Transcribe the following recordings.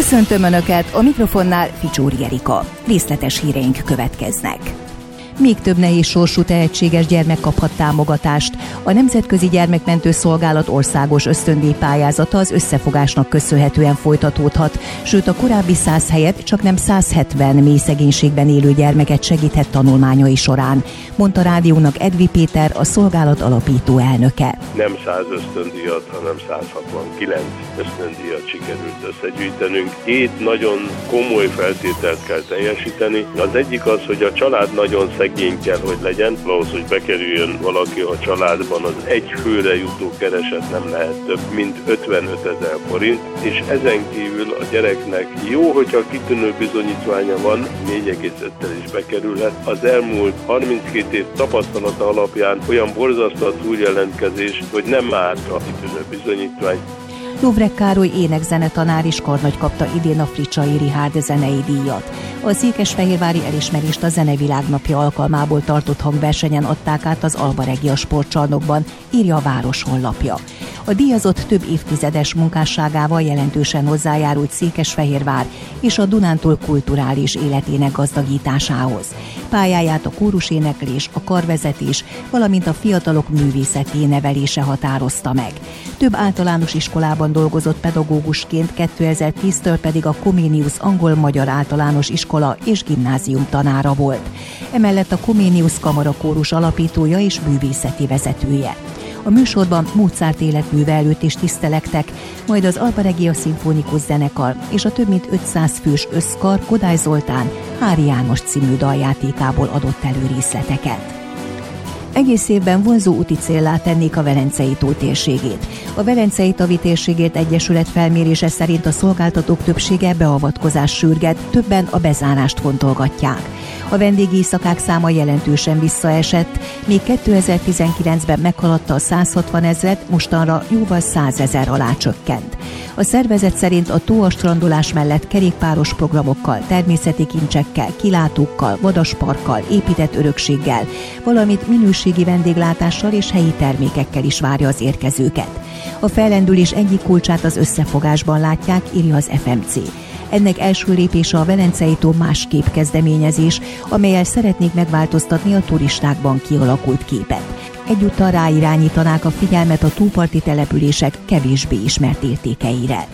Köszöntöm Önöket, a mikrofonnál Ficsúri Erika. Részletes híreink következnek. Még több nehéz sorsú tehetséges gyermek kaphat támogatást. A Nemzetközi Gyermekmentő Szolgálat országos ösztöndíjpályázata az összefogásnak köszönhetően folytatódhat, sőt a korábbi 100 helyett csaknem 170 mély szegénységben élő gyermeket segíthet tanulmányai során, mondta rádiónak Edvi Péter, a szolgálat alapító elnöke. Nem 100 ösztöndíjat, hanem 169 ösztöndíjat sikerült összegyűjtenünk. Két nagyon komoly feltételt kell teljesíteni. Az egyik az, hogy a család nagyon szegény kell, hogy legyen. Ahhoz, hogy bekerüljön valaki a családban, az egy főre jutó kereset nem lehet több, mint 55 000 forint, és ezen kívül a gyereknek jó, hogyha kitűnő bizonyítványa van, 4,5-tel is bekerülhet. Az elmúlt 32 év tapasztalata alapján olyan borzasztó a túljelentkezés, hogy nem árt a kitűnő bizonyítvány. Lovrek Károly énekzenetanár is karnagy kapta idén a Fricsai Richárd zenei díjat. A székesfehérvári elismerést a Zenevilágnapja alkalmából tartott hangversenyen adták át az Alba Regia sportcsarnokban, írja a város honlapja. A díjazott több évtizedes munkásságával jelentősen hozzájárult Székesfehérvár és a Dunántúl kulturális életének gazdagításához. Pályáját a kóruséneklés, a karvezetés, valamint a fiatalok művészeti nevelése határozta meg. Több általános iskolában dolgozott pedagógusként, 2010-től pedig a Comenius angol-magyar általános iskola és gimnázium tanára volt. Emellett a Comenius kamarakórus alapítója és művészeti vezetője. A műsorban Mozart életműve előtt is tisztelektek, majd az Alba Regia szimfonikus zenekar és a több mint 500 fős összkar Kodály Zoltán Hári János című daljátékából adott elő részleteket. Egész évben vonzó úti céllá tennék a Velencei tó térségét. A Velencei tavi térségét egyesület felmérése szerint a szolgáltatók többsége beavatkozás sürget, többen a bezárást fontolgatják. A vendégéjszakák száma jelentősen visszaesett, még 2019-ben meghaladta a 160 000-et, mostanra jóval 100 000 alá csökkent. A szervezet szerint a tó a strandolás mellett kerékpáros programokkal, természeti kincsekkel, kilátókkal, vadasparkkal, épített örökséggel, valamint minőségi vendéglátással és helyi termékekkel is várja az érkezőket. A fellendülés egyik kulcsát az összefogásban látják, írja az FMC. Ennek első lépése a Velencei tó másképp kezdeményezés, amellyel szeretnék megváltoztatni a turistákban kialakult képet. Egyúttal ráirányítanák a figyelmet a tóparti települések kevésbé ismert értékeire.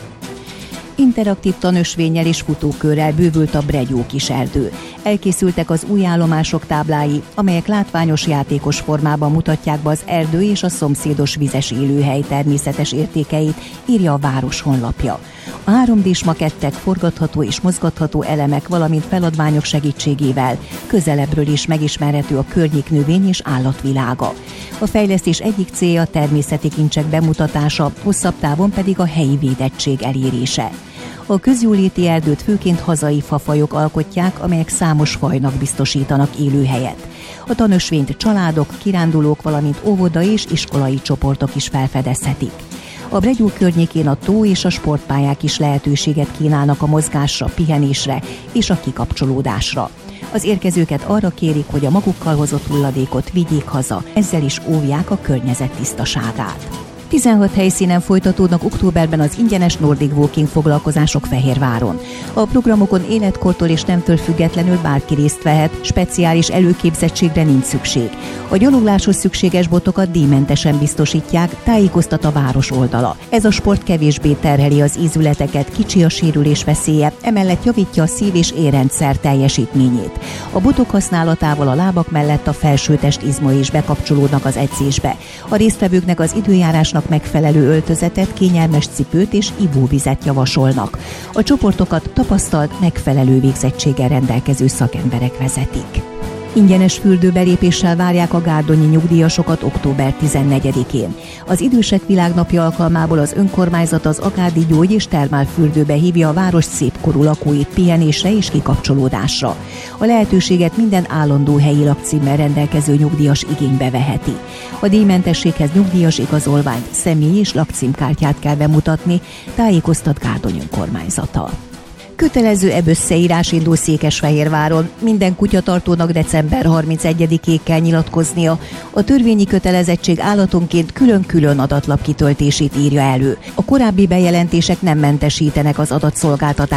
Interaktív tanösvénnyel és futókörrel bővült a Bregyó kiserdő. Elkészültek az új állomások táblái, amelyek látványos játékos formában mutatják be az erdő és a szomszédos vizes élőhely természetes értékeit, írja a város honlapja. A 3D-s makettek, forgatható és mozgatható elemek, valamint feladványok segítségével közelebbről is megismerhető a környék növény- és állatvilága. A fejlesztés egyik célja a természeti kincsek bemutatása, hosszabb távon pedig a helyi védettség elérése. A közjóléti erdőt főként hazai fafajok alkotják, amelyek számos fajnak biztosítanak élőhelyet. A tanösvényt családok, kirándulók, valamint óvoda és iskolai csoportok is felfedezhetik. A Bregyó környékén a tó és a sportpályák is lehetőséget kínálnak a mozgásra, pihenésre és a kikapcsolódásra. Az érkezőket arra kérik, hogy a magukkal hozott hulladékot vigyék haza, ezzel is óvják a környezet tisztaságát. 16 helyszínen folytatódnak októberben az ingyenes Nordic Walking foglalkozások Fehérváron. A programokon életkortól és nemtől függetlenül bárki részt vehet, speciális előképzettségre nincs szükség. A gyalogláshoz szükséges botokat díjmentesen biztosítják, tájékoztat a város oldala. Ez a sport kevésbé terheli az ízületeket, kicsi a sérülés veszélye, emellett javítja a szív- és érrendszer teljesítményét. A botok használatával a lábak mellett a felsőtest izmai is bekapcsolódnak az edzésbe. A résztvevőknek az időjárásnak megfelelő öltözetet, kényelmes cipőt és ivóvizet javasolnak. A csoportokat tapasztalt, megfelelő végzettséggel rendelkező szakemberek vezetik. Ingyenes fürdőbelépéssel várják a gárdonyi nyugdíjasokat október 14-én. Az Idősek Világnapja alkalmából az önkormányzat az Agádi Gyógy- és Termálfürdőbe hívja a város szépkorú lakóit pihenésre és kikapcsolódásra. A lehetőséget minden állandó helyi lakcímmel rendelkező nyugdíjas igénybe veheti. A díjmentességhez nyugdíjas igazolványt, személy- és lakcímkártyát kell bemutatni, tájékoztat Gárdony önkormányzata. Kötelező összeírás indul Székesfehérváron. Minden kutyatartónak december 31-ig kell nyilatkoznia. A törvényi kötelezettség állatonként külön-külön adatlap kitöltését írja elő. A korábbi bejelentések nem mentesítenek az adatszolgáltatás